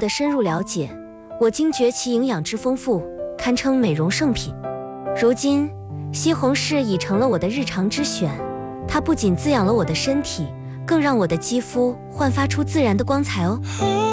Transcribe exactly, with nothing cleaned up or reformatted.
的深入了解，我惊觉其营养之丰富，堪称美容圣品。如今，西红柿已成了我的日常之选，它不仅滋养了我的身体，更让我的肌肤焕发出自然的光彩哦。